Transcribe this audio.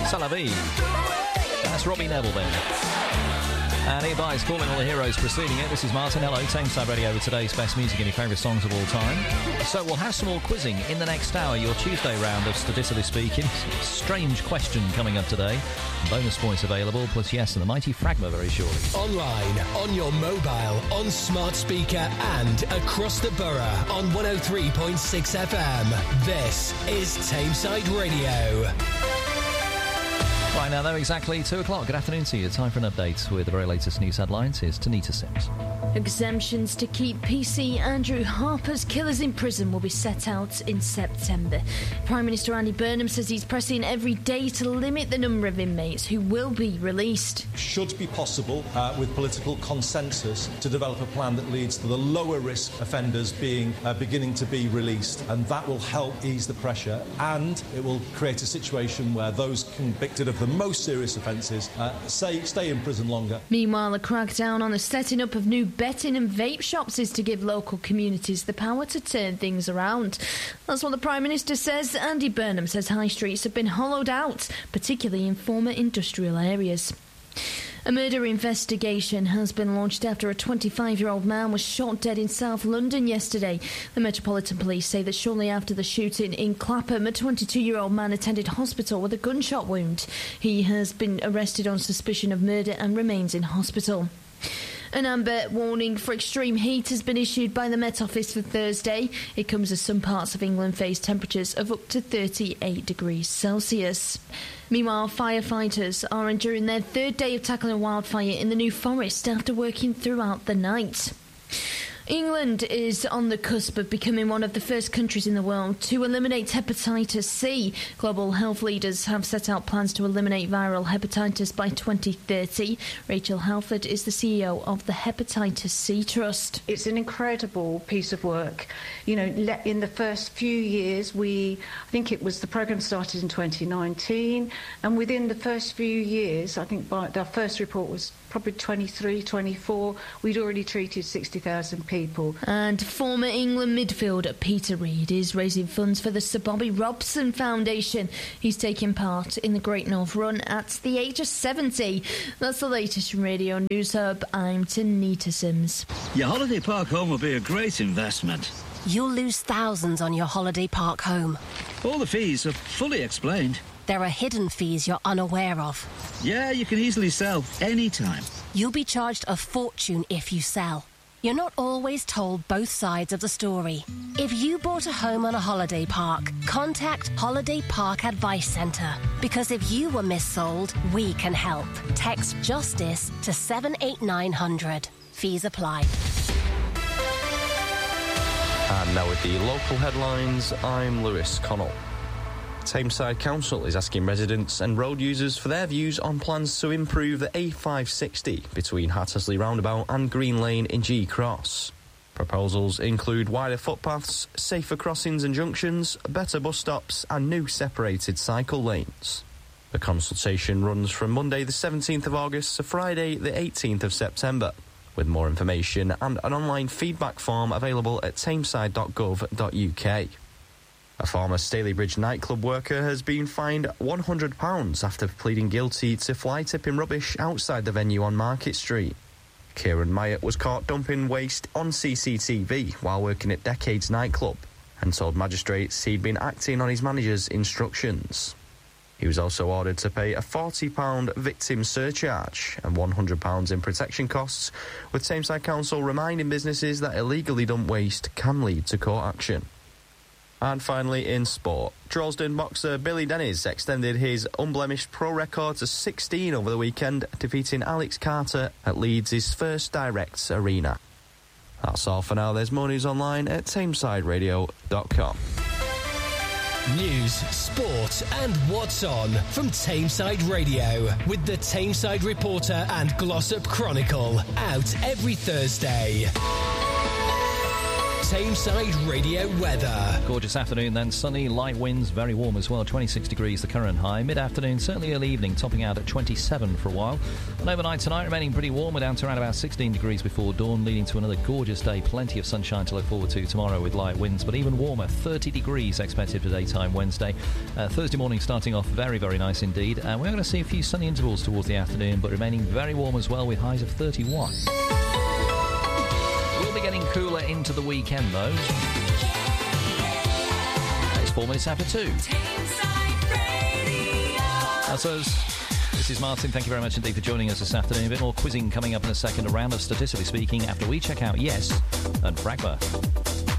C'est la vie. That's Robbie Neville then. And hereby is calling all the heroes preceding it. This is Martin. Hello, Tameside Radio with today's best music and your favourite songs of all time. So we'll have some more quizzing in the next hour. Your Tuesday round of Statistically Speaking. Strange question coming up today. Bonus points available, plus yes, and the mighty Fragma very shortly. Online, on your mobile, on smart speaker and across the borough on 103.6 FM. This is Tameside Radio. Right now, they're exactly 2 o'clock. Good afternoon to you. Time for an update with the very latest news headlines. Here's Tanita Sims. Exemptions to keep PC Andrew Harper's killers in prison will be set out in September. Prime Minister Andy Burnham says he's pressing every day to limit the number of inmates who will be released. Should be possible, with political consensus, to develop a plan that leads to the lower risk offenders beginning to be released, and that will help ease the pressure, and it will create a situation where those convicted of the most serious offences stay in prison longer. Meanwhile, a crackdown on the setting up of new betting and vape shops is to give local communities the power to turn things around. That's what the Prime Minister says. Andy Burnham says high streets have been hollowed out, particularly in former industrial areas. A murder investigation has been launched after a 25-year-old man was shot dead in South London yesterday. The Metropolitan Police say that shortly after the shooting in Clapham, a 22-year-old man attended hospital with a gunshot wound. He has been arrested on suspicion of murder and remains in hospital. An amber warning for extreme heat has been issued by the Met Office for Thursday. It comes as some parts of England face temperatures of up to 38 degrees Celsius. Meanwhile, firefighters are enduring their third day of tackling a wildfire in the New Forest after working throughout the night. England is on the cusp of becoming one of the first countries in the world to eliminate hepatitis C. Global health leaders have set out plans to eliminate viral hepatitis by 2030. Rachel Halford is the CEO of the Hepatitis C Trust. It's an incredible piece of work. You know, in the first few years, I think it was the programme started in 2019, and within the first few years, I think our first report was probably 23, 24, we'd already treated 60,000 people. And former England midfielder Peter Reid is raising funds for the Sir Bobby Robson Foundation. He's taking part in the Great North Run at the age of 70. That's the latest from Radio News Hub. I'm Tanita Sims. Your holiday park home will be a great investment. You'll lose thousands on your holiday park home. All the fees are fully explained. There are hidden fees you're unaware of. Yeah, you can easily sell anytime. You'll be charged a fortune if you sell. You're not always told both sides of the story. If you bought a home on a holiday park, contact Holiday Park Advice Centre. Because if you were missold, we can help. Text JUSTICE to 78900. Fees apply. And now with the local headlines, I'm Lewis Connell. Tameside Council is asking residents and road users for their views on plans to improve the A560 between Hattersley Roundabout and Green Lane in G Cross. Proposals include wider footpaths, safer crossings and junctions, better bus stops and new separated cycle lanes. The consultation runs from Monday the 17th of August to Friday the 18th of September, with more information and an online feedback form available at tameside.gov.uk. A former Stalybridge nightclub worker has been fined £100 after pleading guilty to fly tipping rubbish outside the venue on Market Street. Kieran Myatt was caught dumping waste on CCTV while working at Decades nightclub and told magistrates he'd been acting on his manager's instructions. He was also ordered to pay a £40 victim surcharge and £100 in protection costs, with Tameside Council reminding businesses that illegally dumped waste can lead to court action. And finally, in sport, Droylsden boxer Billy Dennis extended his unblemished pro record to 16 over the weekend, defeating Alex Carter at Leeds' first direct arena. That's all for now. There's more news online at tamesideradio.com. News, sport and what's on from Tameside Radio with the Tameside Reporter and Glossop Chronicle, out every Thursday. Tameside Radio weather. Gorgeous afternoon, then sunny, light winds, very warm as well. 26 degrees the current high. Mid-afternoon, certainly early evening, topping out at 27 for a while. And overnight tonight, remaining pretty warm. We're down to around about 16 degrees before dawn, leading to another gorgeous day. Plenty of sunshine to look forward to tomorrow with light winds, but even warmer. 30 degrees expected for daytime Wednesday. Thursday morning starting off very, very nice indeed. And we're going to see a few sunny intervals towards the afternoon, but remaining very warm as well with highs of 31. We'll be getting cooler into the weekend, though. It's 4 minutes after 2. That's us. This is Martin. Thank you very much indeed for joining us this afternoon. A bit more quizzing coming up in a second. A round of Statistically Speaking after we check out Yes and Fragma.